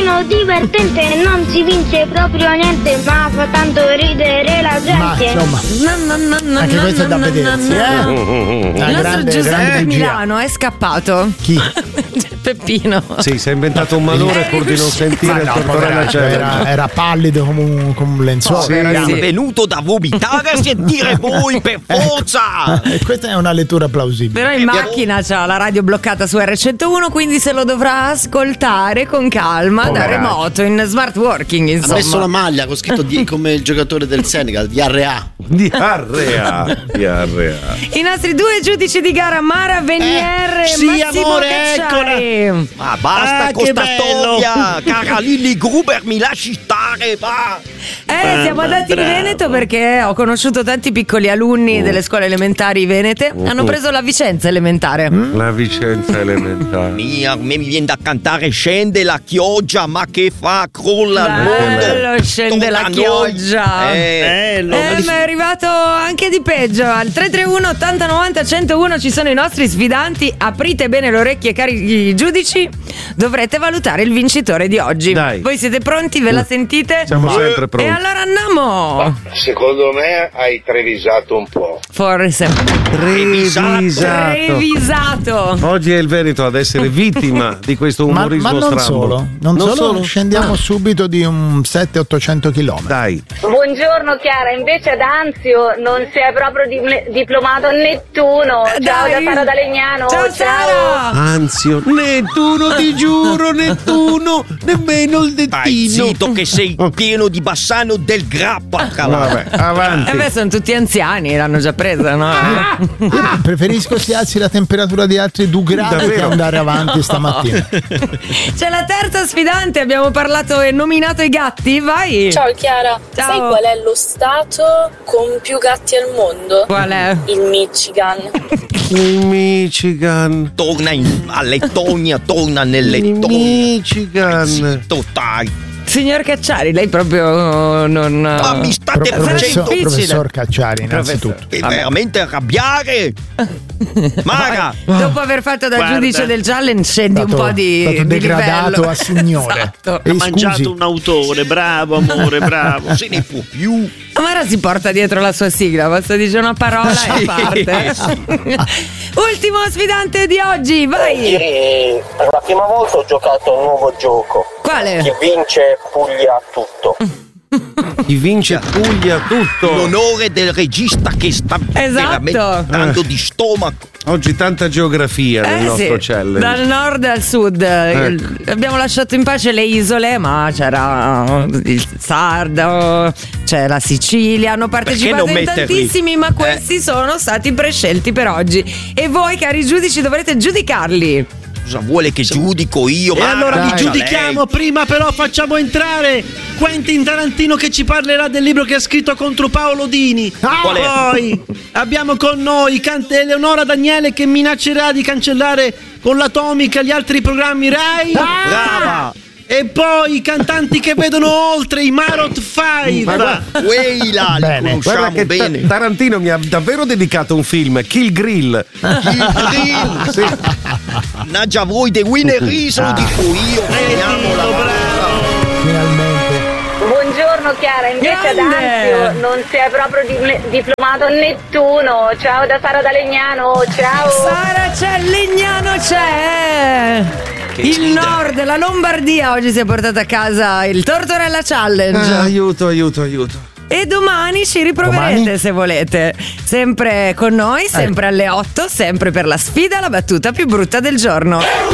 sono divertente, non si vince proprio niente, ma fa tanto ridere la gente. Ma insomma, anche questo è da vedersi, Il nostro Giuseppe di Milano è scappato. Chi? Peppino. Sì, si è inventato un malore pur di non sentire il Tortorella Challenge. Era pallido come un lenzuolo. Sì, È venuto da vomitare a sentire voi per forza. E questa è una lettura plausibile. Però in macchina c'ha la radio bloccata su R101, quindi se lo dovrà ascoltare con calma da remoto, in smart working, Ha insomma. messo la maglia con scritto come il giocatore del Senegal, diarrea. Diarrea. I nostri due giudici di gara, Mara Venier e sì, Massimo amore, Cacciari. Ma basta con che sta storia, cara Lilli Gruber, mi lasci stare, va. Siamo andati in Veneto perché ho conosciuto tanti piccoli alunni delle scuole elementari venete. Hanno preso la Vicenza elementare. La Vicenza elementare. A me mi viene da cantare Scende la chioggia, ma che fa? Crolla il mondo. Bello, scende Tocca la a noi. chioggia. Bello. Ma è arrivato anche di peggio. Al 331 80 90 101 ci sono i nostri sfidanti. Aprite bene le orecchie, cari giudici. Dovrete valutare il vincitore di oggi. Dai. Voi siete pronti? Ve la sentite? Siamo sempre E pronti. allora andiamo. Secondo me hai trevisato un po'. Forse. Revisato. Oggi è il Veneto ad essere vittima di questo Ma umorismo non strambo. solo, non solo, scendiamo subito di un 700-800 km. Dai. Buongiorno Chiara, invece ad Anzio non si è proprio diplomato a Nettuno. Ciao Dai. da Sara da Legnano. Ciao Sara. Anzio. Nettuno, ti giuro, Nettuno. Nemmeno il Stai dettino. zitto che sei pieno di Bassano del Grappa, Vabbè, avanti. Sono tutti anziani, l'hanno già presa, no? Io preferisco si alzi la temperatura di altri 2 gradi Davvero? che andare avanti stamattina. C'è la terza sfidante, abbiamo parlato e nominato i gatti, vai! Ciao Chiara, Ciao. sai qual è lo stato con più gatti al mondo? Qual è? Il Michigan. Il Michigan. Torna a Lettonia, torna nel Il Lettonia. Michigan. Totale. Signor Cacciari, lei proprio non... Ma mi state facendo Professor Cacciari, innanzitutto. veramente arrabbiare. Mara, Dopo aver fatto da Guarda. giudice del challenge scendi un po' di stato degradato livello. a signore. Esatto. Ha E mangiato scusi, un autore, bravo amore, bravo. non se ne può più. Mara si porta dietro la sua sigla, basta dire una parola e parte. Ultimo sfidante di oggi, vai! Ieri per la prima volta ho giocato a un nuovo gioco. Quale? Chi vince puglia tutto. Chi vince puglia tutto. L'onore del regista che sta veramente dando di stomaco. Oggi tanta geografia nel nostro challenge. Dal nord al sud. Abbiamo lasciato in pace le isole, ma c'era il Sardo, c'è la Sicilia, hanno partecipato non in metterli? tantissimi, ma questi sono stati prescelti per oggi. E voi, cari giudici, dovrete giudicarli. Cosa vuole che giudico io? E allora vi Dai, giudichiamo, prima però facciamo entrare Quentin Tarantino che ci parlerà del libro che ha scritto contro Paolo Dini. Qual è? Poi abbiamo con noi Eleonora Daniele che minaccerà di cancellare con l'atomica gli altri programmi Rai. Brava! E poi i cantanti che vedono oltre, i Marot 5. Weila, li Bene, Guarda conosciamo che bene. Tarantino mi ha davvero dedicato un film, Kill Grill. Il grill. Mannaggia voi, The Winner Reason, lo dico io. Finiamola. finalmente. Buongiorno Chiara, invece ad Grande. Anzio non si è proprio diplomato a Nettuno. Ciao da Sara da Legnano. Ciao. Sara c'è, Legnano c'è. Il sfida. nord, la Lombardia oggi si è portata a casa il Tortorella Challenge. Aiuto. E domani ci riproverete Domani? se volete. Sempre con noi, sempre alle 8, sempre per la sfida, la battuta più brutta del giorno.